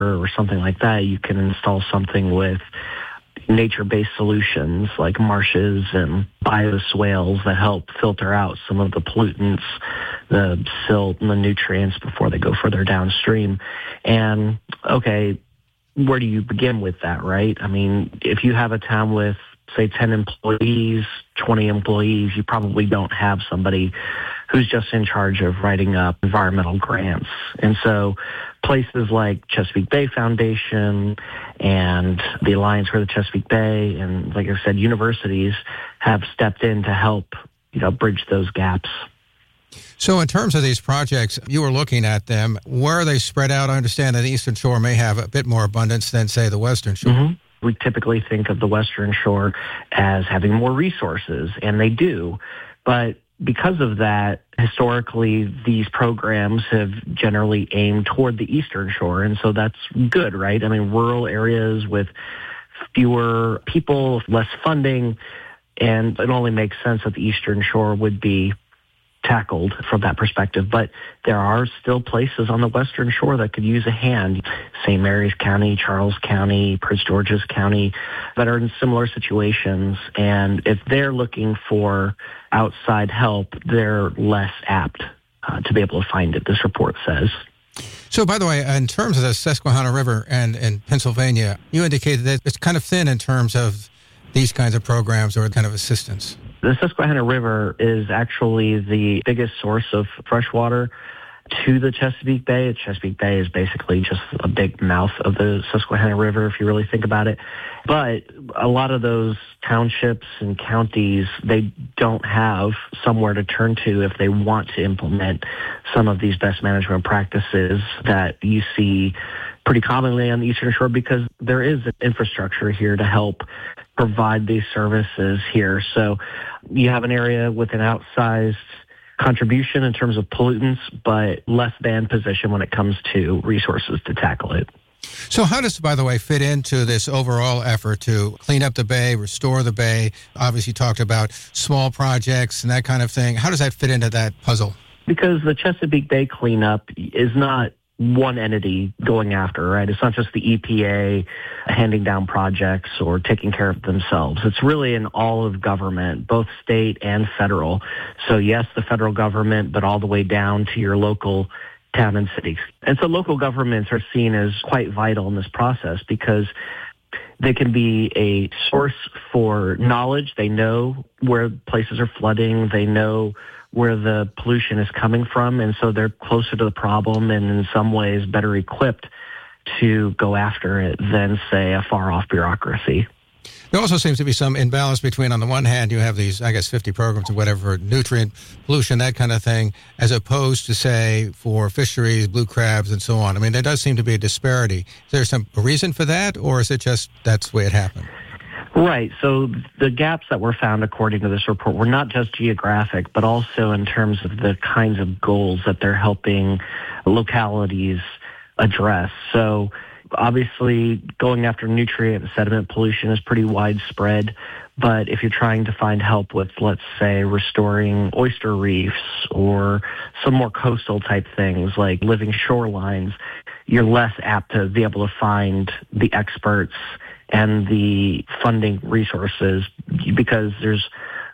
or something like that, you can install something with nature-based solutions like marshes and bioswales that help filter out some of the pollutants, the silt and the nutrients before they go further downstream. And, okay, where do you begin with that, right? I mean, if you have a town with, say, 10 employees, 20 employees, you probably don't have somebody who's just in charge of writing up environmental grants. And so places like Chesapeake Bay Foundation and the Alliance for the Chesapeake Bay and, like I said, universities have stepped in to help, bridge those gaps. So in terms of these projects, you were looking at them. Where are they spread out? I understand that the Eastern Shore may have a bit more abundance than, say, the Western Shore. Mm-hmm. We typically think of the Western Shore as having more resources, and they do. But because of that, historically, these programs have generally aimed toward the Eastern Shore, and so that's good, right? I mean, rural areas with fewer people, less funding, and it only makes sense that the Eastern Shore would be tackled from that perspective. But there are still places on the Western Shore that could use a hand. St. Mary's County, Charles County, Prince George's County, that are in similar situations. And if they're looking for outside help, they're less apt to be able to find it, this report says. So, by the way, in terms of the Susquehanna River and in Pennsylvania, you indicated that it's kind of thin in terms of these kinds of programs or kind of assistance. The Susquehanna River is actually the biggest source of fresh water to the Chesapeake Bay. Chesapeake Bay is basically just a big mouth of the Susquehanna River, if you really think about it. But a lot of those townships and counties, they don't have somewhere to turn to if they want to implement some of these best management practices that you see pretty commonly on the Eastern Shore, because there is an infrastructure here to help provide these services here. So you have an area with an outsized contribution in terms of pollutants, but less than position when it comes to resources to tackle it. So how does, by the way, fit into this overall effort to clean up the bay, restore the bay? Obviously, you talked about small projects and that kind of thing. How does that fit into that puzzle? Because the Chesapeake Bay cleanup is not one entity going after, right? It's not just the EPA handing down projects or taking care of themselves. It's really an all of government, both state and federal. So yes, the federal government, but all the way down to your local town and cities. And so local governments are seen as quite vital in this process because they can be a source for knowledge. They know where places are flooding. They know where the pollution is coming from, and so they're closer to the problem and in some ways better equipped to go after it than, say, a far-off bureaucracy. There also seems to be some imbalance between, on the one hand, you have these, 50 programs or whatever, nutrient pollution, that kind of thing, as opposed to, say, for fisheries, blue crabs, and so on. I mean, there does seem to be a disparity. Is there some reason for that, or is it just that's the way it happened? Right. So the gaps that were found, according to this report, were not just geographic, but also in terms of the kinds of goals that they're helping localities address. So obviously, going after nutrient and sediment pollution is pretty widespread. But if you're trying to find help with, let's say, restoring oyster reefs or some more coastal type things like living shorelines, you're less apt to be able to find the experts and the funding resources because there's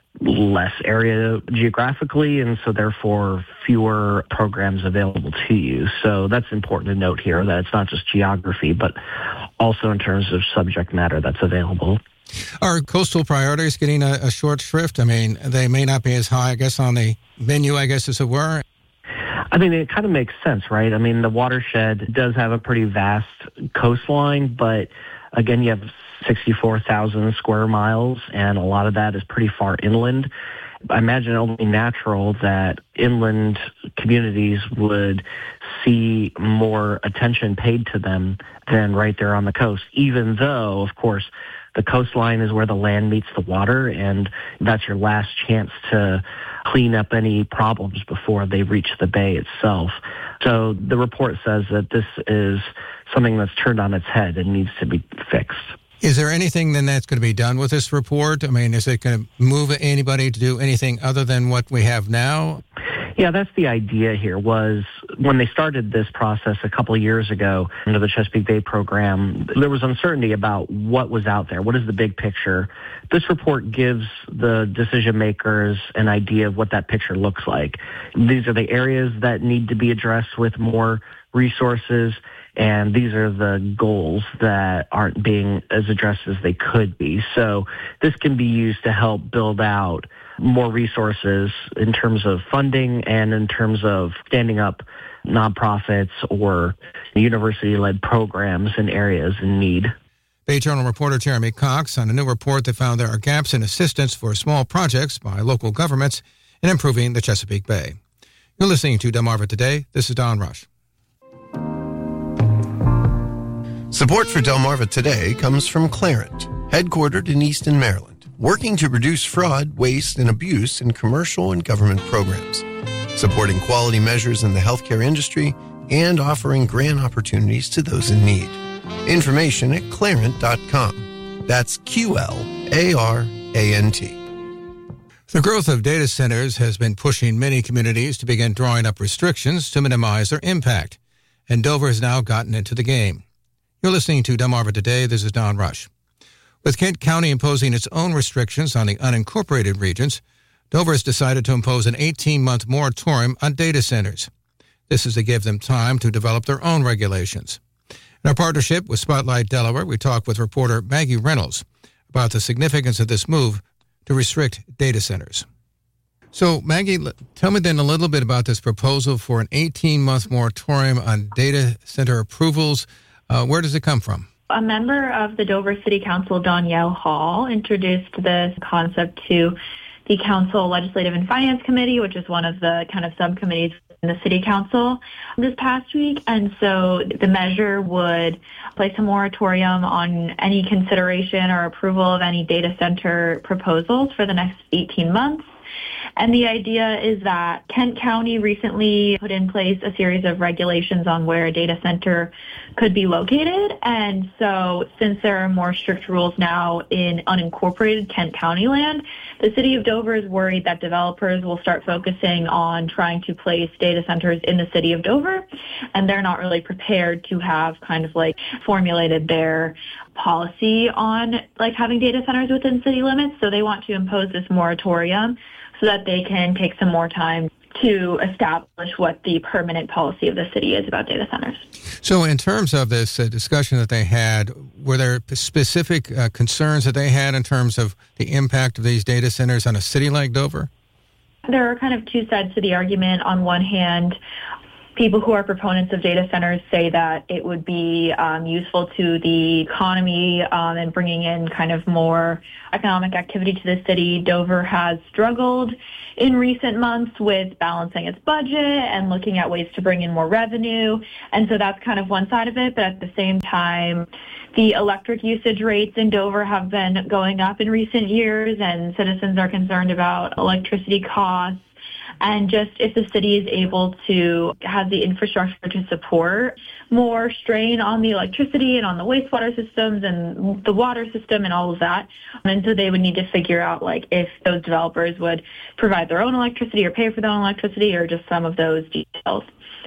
less area geographically, and so therefore fewer programs available to you. So that's important to note here, that it's not just geography, but also in terms of subject matter that's available. Are coastal priorities getting a short shrift? I mean, they may not be as high, I guess, on the menu, as it were. I mean, it kind of makes sense, right? I mean, the watershed does have a pretty vast coastline, but again, you have 64,000 square miles, and a lot of that is pretty far inland. I imagine it only natural that inland communities would see more attention paid to them than right there on the coast, even though, of course, the coastline is where the land meets the water, and that's your last chance to clean up any problems before they reach the bay itself. So the report says that this is something that's turned on its head and needs to be fixed. Is there anything then that's going to be done with this report? I mean, is it going to move anybody to do anything other than what we have now? Yeah, that's the idea here, was when they started this process a couple of years ago under the Chesapeake Bay program, there was uncertainty about what was out there. What is the big picture? This report gives the decision makers an idea of what that picture looks like. These are the areas that need to be addressed with more resources, and these are the goals that aren't being as addressed as they could be. So this can be used to help build out more resources in terms of funding and in terms of standing up nonprofits or university-led programs in areas in need. Bay Journal reporter Jeremy Cox on a new report that found there are gaps in assistance for small projects by local governments in improving the Chesapeake Bay. You're listening to Delmarva Today. This is Don Rush. Support for Delmarva Today comes from Clarent, headquartered in Easton, Maryland, working to reduce fraud, waste, and abuse in commercial and government programs, supporting quality measures in the healthcare industry, and offering grant opportunities to those in need. Information at clarent.com. That's QLARANT. The growth of data centers has been pushing many communities to begin drawing up restrictions to minimize their impact, and Dover has now gotten into the game. You're listening to Delmarva Today. This is Don Rush. With Kent County imposing its own restrictions on the unincorporated regions, Dover has decided to impose an 18-month moratorium on data centers. This is to give them time to develop their own regulations. In our partnership with Spotlight Delaware, we talked with reporter Maggie Reynolds about the significance of this move to restrict data centers. So, Maggie, tell me then a little bit about this proposal for an 18-month moratorium on data center approvals. Where does it come from? A member of the Dover City Council, Danielle Hall, introduced this concept to the Council Legislative and Finance Committee, which is one of the kind of subcommittees in the City Council this past week. And so the measure would place a moratorium on any consideration or approval of any data center proposals for the next 18 months. And the idea is that Kent County recently put in place a series of regulations on where a data center could be located. And so since there are more strict rules now in unincorporated Kent County land, the city of Dover is worried that developers will start focusing on trying to place data centers in the city of Dover. And they're not really prepared to have kind of like formulated their policy on like having data centers within city limits. So they want to impose this moratorium so that they can take some more time to establish what the permanent policy of the city is about data centers. So in terms of this discussion that they had, were there specific concerns that they had in terms of the impact of these data centers on a city like Dover? There are kind of two sides to the argument. On one hand, people who are proponents of data centers say that it would be useful to the economy and bringing in kind of more economic activity to the city. Dover has struggled in recent months with balancing its budget and looking at ways to bring in more revenue. And so that's kind of one side of it. But at the same time, the electric usage rates in Dover have been going up in recent years, and citizens are concerned about electricity costs. And just if the city is able to have the infrastructure to support more strain on the electricity and on the wastewater systems and the water system and all of that. And so they would need to figure out like if those developers would provide their own electricity or pay for their own electricity or just some of those details.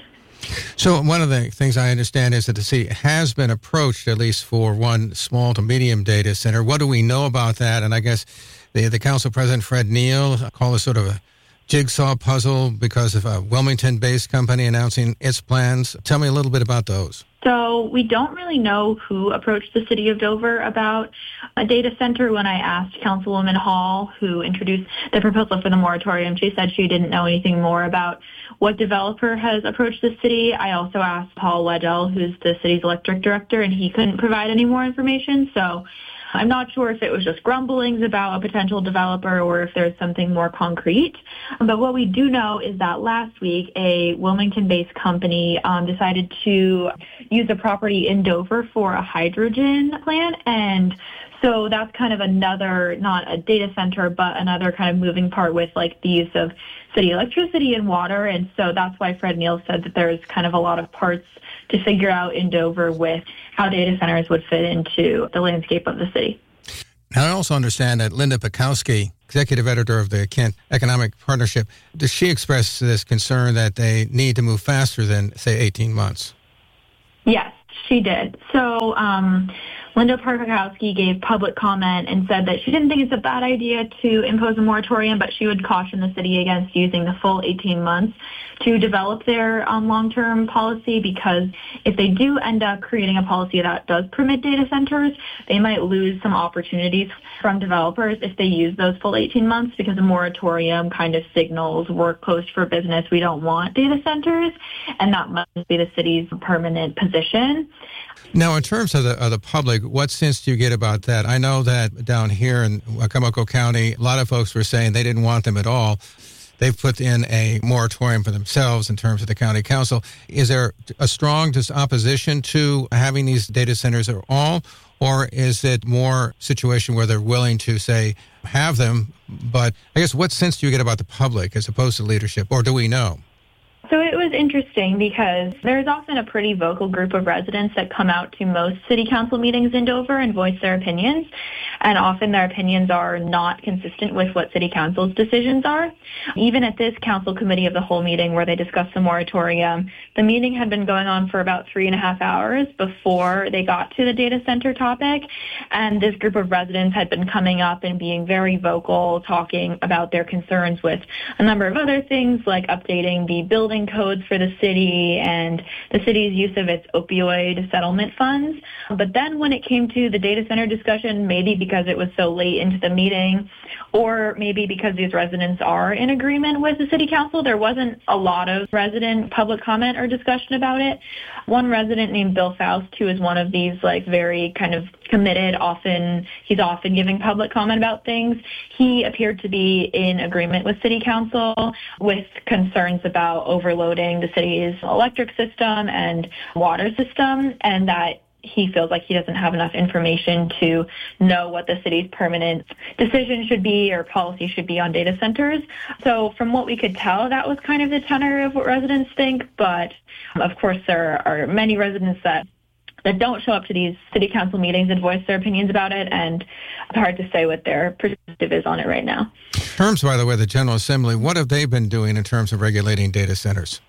So one of the things I understand is that the city has been approached, at least for one small to medium data center. What do we know about that? And I guess the council president, Fred Neal, called it sort of a jigsaw puzzle because of a Wilmington-based company announcing its plans. Tell me a little bit about those. So we don't really know who approached the city of Dover about a data center. When I asked Councilwoman Hall, who introduced the proposal for the moratorium, she said she didn't know anything more about what developer has approached the city. I also asked Paul Weddell, who's the city's electric director, and he couldn't provide any more information. So I'm not sure if it was just grumblings about a potential developer or if there's something more concrete. But what we do know is that last week, a Wilmington-based company decided to use a property in Dover for a hydrogen plant. And so that's kind of another, not a data center, but another kind of moving part with like the use of city electricity and water. And so that's why Fred Neal said that there's kind of a lot of parts to figure out in Dover with how data centers would fit into the landscape of the city. And I also understand that Linda Pikowski, executive editor of the Kent Economic Partnership, does she express this concern that they need to move faster than, say, 18 months? Yes, she did. So Linda Pikowski gave public comment and said that she didn't think it's a bad idea to impose a moratorium, but she would caution the city against using the full 18 months to develop their long-term policy, because if they do end up creating a policy that does permit data centers, they might lose some opportunities from developers if they use those full 18 months, because a moratorium kind of signals we're closed for business, we don't want data centers, and that must be the city's permanent position. Now, in terms of the public, what sense do you get about that? I know that down here in Wicomico County, a lot of folks were saying they didn't want them at all. They've put in a moratorium for themselves in terms of the county council. Is there a strong opposition to having these data centers at all, or is it more situation where they're willing to, say, have them? But I guess what sense do you get about the public as opposed to leadership, or do we know? So it was interesting because there's often a pretty vocal group of residents that come out to most city council meetings in Dover and voice their opinions. And often their opinions are not consistent with what city council's decisions are. Even at this council committee of the whole meeting where they discussed the moratorium, the meeting had been going on for about 3.5 hours before they got to the data center topic. And this group of residents had been coming up and being very vocal, talking about their concerns with a number of other things like updating the building codes for the city and the city's use of its opioid settlement funds. But then when it came to the data center discussion, maybe because it was so late into the meeting, or maybe because these residents are in agreement with the city council, there wasn't a lot of resident public comment or discussion about it. One resident named Bill Faust, who is one of these very kind of committed, he's often giving public comment about things. He appeared to be in agreement with city council with concerns about overloading the city's electric system and water system, and that he feels like he doesn't have enough information to know what the city's permanent decision should be or policy should be on data centers. So from what we could tell, that was kind of the tenor of what residents think. But of course, there are many residents that don't show up to these city council meetings and voice their opinions about it, and it's hard to say what their perspective is on it right now. In terms, by the way, the General Assembly, what have they been doing in terms of regulating data centers?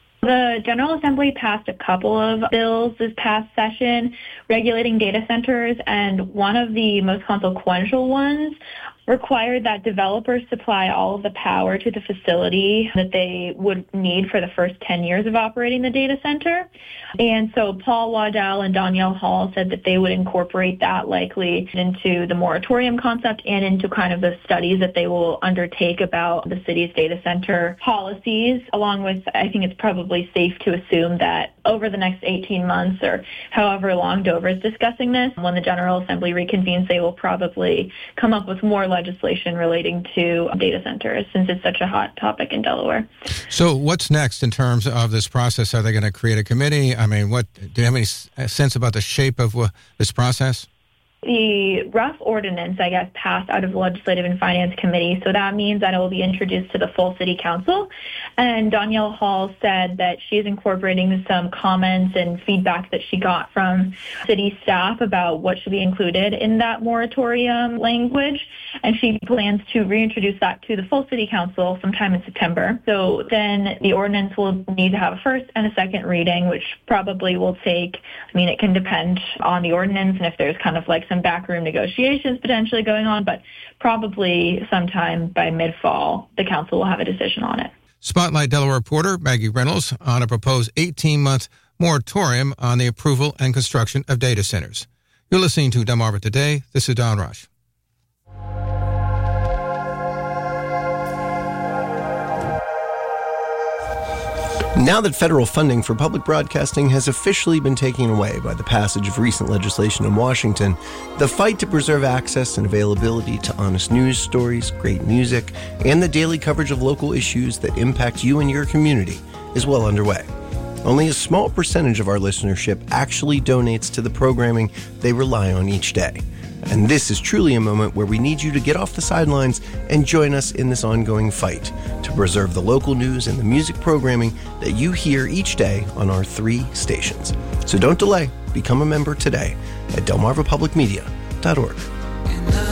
The General Assembly passed a couple of bills this past session regulating data centers, and one of the most consequential ones required that developers supply all of the power to the facility that they would need for the first 10 years of operating the data center. And so Paul Waddell and Danielle Hall said that they would incorporate that likely into the moratorium concept and into kind of the studies that they will undertake about the city's data center policies, along with, I think it's probably safe to assume that over the next 18 months or however long Dover is discussing this, when the General Assembly reconvenes, they will probably come up with more legislation relating to data centers, since it's such a hot topic in Delaware. So what's next in terms of this process? Are they going to create a committee? I mean, do you have any sense about the shape of this process? The rough ordinance, I guess, passed out of the Legislative and Finance Committee, so that means that it will be introduced to the full City Council. And Danielle Hall said that she is incorporating some comments and feedback that she got from city staff about what should be included in that moratorium language, and she plans to reintroduce that to the full City Council sometime in September. So then the ordinance will need to have a first and a second reading, which probably will take, it can depend on the ordinance and if there's kind of like some backroom negotiations potentially going on, but probably sometime by mid-fall, the council will have a decision on it. Spotlight Delaware reporter Maggie Reynolds on a proposed 18-month moratorium on the approval and construction of data centers. You're listening to Delmarva Today. This is Don Rush. Now that federal funding for public broadcasting has officially been taken away by the passage of recent legislation in Washington, the fight to preserve access and availability to honest news stories, great music, and the daily coverage of local issues that impact you and your community is well underway. Only a small percentage of our listenership actually donates to the programming they rely on each day. And this is truly a moment where we need you to get off the sidelines and join us in this ongoing fight to preserve the local news and the music programming that you hear each day on our 3 stations. So don't delay. Become a member today at delmarvapublicmedia.org.